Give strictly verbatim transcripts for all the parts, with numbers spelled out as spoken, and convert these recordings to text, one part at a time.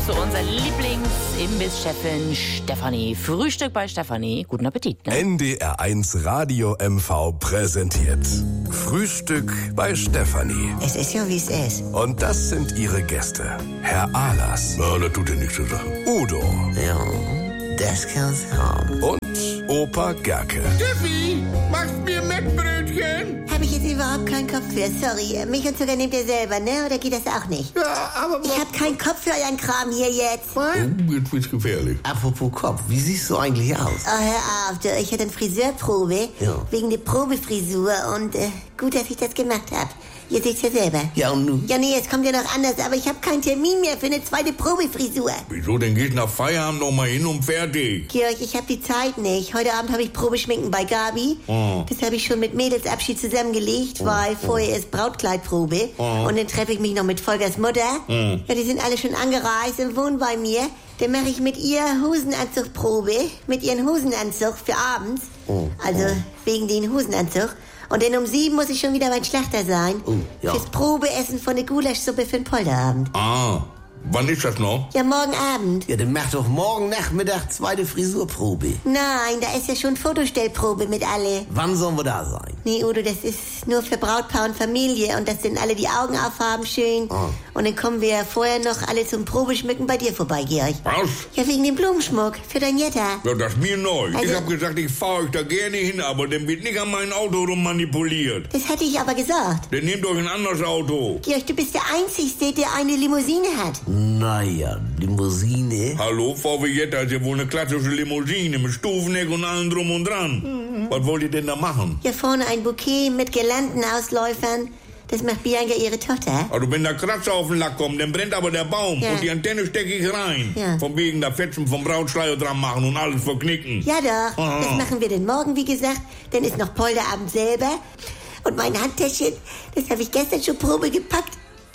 zu unserer Lieblings-Imbiss-Chefin Stefanie. Frühstück bei Stefanie. Guten Appetit. Ne? N D R eins Radio M V präsentiert Frühstück bei Stefanie. Es ist ja, wie es ist. Und das sind ihre Gäste. Herr Ahlers. Na, das tut dir nichts zu sagen. Udo. Ja, das kann's haben. Und Opa Gerke. Steffi, machst mir Mettbrötchen? Habe ich jetzt überhaupt keinen Kopf für, sorry. Milch und Zucker nehmt ihr selber, ne? Oder geht das auch nicht? Ja, aber... Ich hab keinen Kopf für euren Kram hier jetzt. Oh, jetzt wird's gefährlich. Apropos Kopf, wie siehst du eigentlich aus? Oh, hör auf, du. Ich hatte eine Friseurprobe. Ja. Wegen der Probefrisur. Und äh, gut, dass ich das gemacht hab. Ihr seht's ja selber. Ja, und nun? Ja, nee, es kommt ja noch anders. Aber ich habe keinen Termin mehr für eine zweite Probefrisur. Wieso, denn gehst nach Feierabend noch mal hin und fertig. Georg, ich habe die Zeit nicht. Heute Abend habe ich Probeschminken bei Gabi. Oh. Das habe ich schon mit Mädelsabschied zusammengelegt, weil vorher ist Brautkleidprobe. Oh. Und dann treffe ich mich noch mit Volkers Mutter. Oh. Ja, die sind alle schon angereist und wohnen bei mir. Dann mache ich mit ihr Hosenanzugprobe. Mit ihren Hosenanzug für abends. Oh. Also wegen den Hosenanzug. Und dann um sieben muss ich schon wieder beim Schlachter sein. Oh, ja. Fürs Probeessen von der Gulaschsuppe für den Polterabend. Ah, wann ist das noch? Ja, morgen Abend. Ja, dann mach doch morgen Nachmittag zweite Frisurprobe. Nein, da ist ja schon Fotostellprobe mit alle. Wann sollen wir da sein? Nee, Udo, das ist nur für Brautpaar und Familie. Und das sind alle die Augen aufhaben schön. Oh. Und dann kommen wir vorher noch alle zum Probeschmücken bei dir vorbei, Georg. Was? Ja, wegen dem Blumenschmuck für dein Jetta. Ja, das ist mir neu. Also- ich hab gesagt, ich fahr euch da gerne hin, aber dann wird nicht an mein Auto rummanipuliert. Das hatte ich aber gesagt. Dann nehmt euch ein anderes Auto. Georg, du bist der Einzige, der eine Limousine hat. Naja, Limousine. Hallo, V W Jetta ist ja wohl eine klassische Limousine mit Stufenheck und allem drum und dran. Mhm. Was wollt ihr denn da machen? Hier vorne ein Bouquet mit Girlandenausläufern. Das macht Bianca ihre Tochter. Also wenn da Kratzer auf den Lack kommen, dann brennt aber der Baum Ja. und die Antenne stecke ich rein. Ja. Von wegen da Fetzen vom Brautschleier dran machen und alles verknicken. Ja doch, Ah. das machen wir denn morgen, wie gesagt. Dann ist noch Polterabend selber. Und mein Handtäschchen, das habe ich gestern schon Probe gepackt.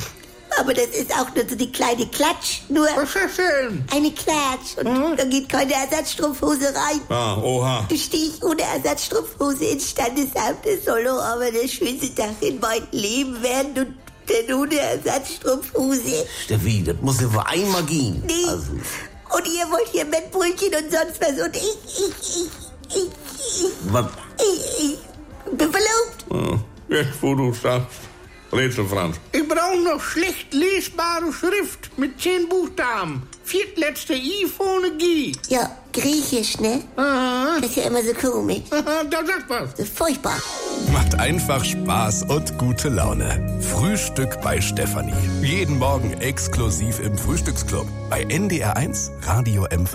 Aber das ist auch nur so die kleine Klatsch. Nur Was ist das denn? eine Klatsch. Und da geht keine Ersatzstrumpfhose rein. Ah, oha. Du stehst ohne Ersatzstrumpfhose ins Standesamt. Das soll doch aber der schönste Tag in meinem Leben werden. Und dann ohne Ersatzstrumpfhose. Steffi, das muss ja für einmal gehen. Nee. Also, Und ihr wollt hier Mettbrötchen und sonst was. Und ich, ich, ich, ich, ich, was? ich, ich bin verlobt. Ah, jetzt wo du sagst. Rätsel, Franz. Ich brauche noch schlecht lesbare Schrift mit zehn Buchstaben. Viertletzte I vorne G. Ja, griechisch, ne? Aha. Das ist ja immer so komisch. Aha, da sagt was. So furchtbar. Macht einfach Spaß und gute Laune. Frühstück bei Stefanie. Jeden Morgen exklusiv im Frühstücksclub. Bei N D R eins Radio M V.